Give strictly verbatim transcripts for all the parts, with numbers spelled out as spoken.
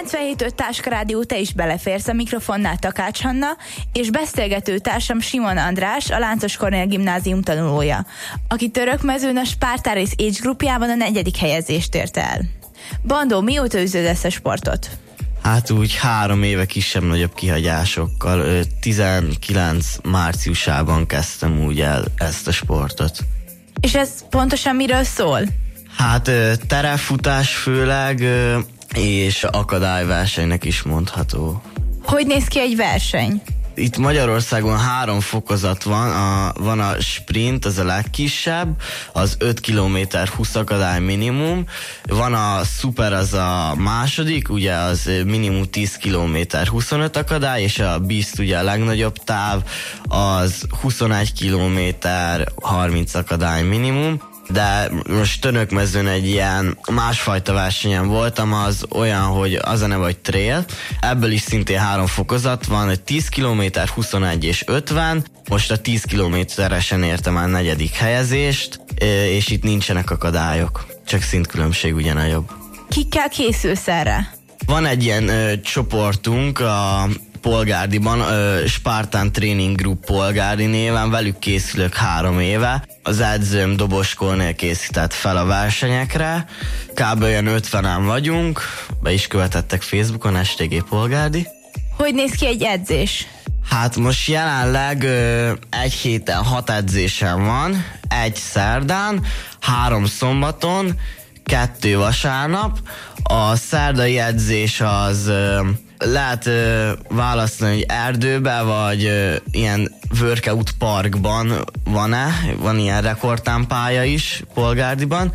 kilencvenhét öt Táska Rádió, te is beleférsz, a mikrofonnál Takács Hanna, és beszélgető társam Simon András, a Láncos Kornél Gimnázium tanulója, aki Törökmezőn a Spartaris Age grupjában a negyedik helyezést ért el. Bandó, mióta űzöd ezt a sportot? Hát úgy három éve kisebb-nagyobb kihagyásokkal. tizenkilenc márciusában kezdtem úgy el ezt a sportot. És ez pontosan miről szól? Hát terepfutás főleg, és akadályversenynek is mondható. Hogy néz ki egy verseny? Itt Magyarországon három fokozat van, a, van a sprint, az a legkisebb, az öt kilométer húsz akadály minimum, van a szuper, az a második, ugye az minimum tíz kilométer huszonöt akadály, és a Beast ugye a legnagyobb táv, az huszonegy kilométer harminc akadály minimum. De most Törökmezőn egy ilyen másfajta versenyen voltam, az olyan, hogy az a neve, hogy trail. Ebből is szintén három fokozat van, egy tíz kilométer, huszonegy és ötven. Most a tíz kilométeresen értem el negyedik helyezést, és itt nincsenek akadályok, csak szintkülönbség ugye nagyobb. Kikkel készülsz erre? Van egy ilyen ö, csoportunk a Polgárdiban, ö, Spartan Training Group Polgárdi néven, velük készülök három éve. Az edzőm Dobos Kornél készített fel a versenyekre, kb. Olyan ötvenen vagyunk, be is követettek Facebookon, es té gé Polgárdi. Hogy néz ki egy edzés? Hát most jelenleg ö, egy héten hat edzésem van, egy szerdán, három szombaton, kettő vasárnap. A szerdai edzés az ö, lehet ö, választani, hogy erdőbe, vagy ö, ilyen workout parkban van-e, van ilyen rekordtámpálya is Polgárdiban.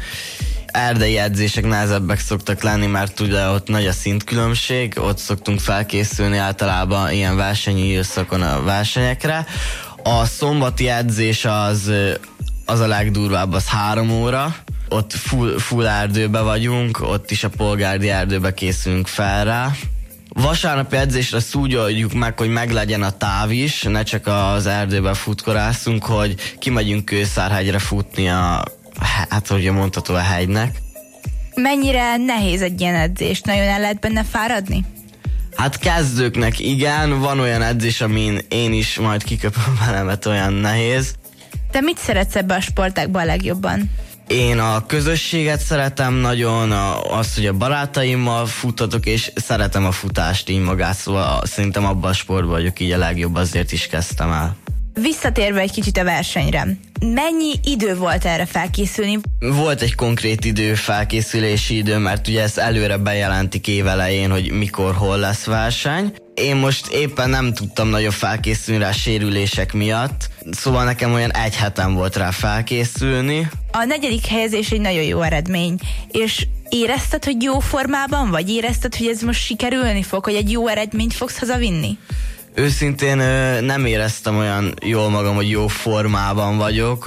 Erdei edzések nehezebbek szoktak lenni, mert ugye ott nagy a szintkülönbség, ott szoktunk felkészülni általában ilyen versenyi időszakon a versenyekre. A szombati edzés az, az a legdurvább, az három óra. Ott full, full erdőbe vagyunk, ott is a polgárdi erdőbe készülünk fel rá. Vasárnapi edzésre azt úgy oldjuk meg, hogy meglegyen a táv is, ne csak az erdőben futkorászunk, hogy kimegyünk Kőszárhegyre futni a, hát hogy mondható, a hegynek. Mennyire nehéz egy ilyen edzés? Nagyon el lehet benne fáradni? Hát kezdőknek igen, van olyan edzés, amin én is majd kiköpöm vele, mert olyan nehéz. Te mit szeretsz ebbe a sportákban a legjobban? Én a közösséget szeretem nagyon, azt, hogy a barátaimmal futhatok, és szeretem a futást így magát, szóval szerintem abban a sportban vagyok így a legjobb, azért is kezdtem el. Visszatérve egy kicsit a versenyre, mennyi idő volt erre felkészülni? Volt egy konkrét idő, felkészülési idő, mert ugye ezt előre bejelentik évelején, hogy mikor, hol lesz verseny. Én most éppen nem tudtam nagyon felkészülni rá sérülések miatt, szóval nekem olyan egy hetem volt rá felkészülni. A negyedik helyezés egy nagyon jó eredmény, és érezted, hogy jó formában vagy? Érezted, hogy ez most sikerülni fog, hogy egy jó eredményt fogsz hazavinni? Őszintén nem éreztem olyan jól magam, hogy jó formában vagyok,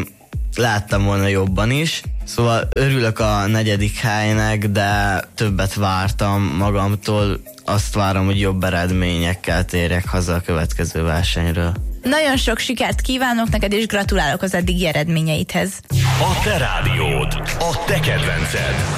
láttam volna jobban is. Szóval örülök a negyedik helynek, de többet vártam magamtól. Azt várom, hogy jobb eredményekkel térjek haza a következő versenyről. Nagyon sok sikert kívánok neked, és gratulálok az eddigi eredményeidhez. A te rádiód, a te kedvenced.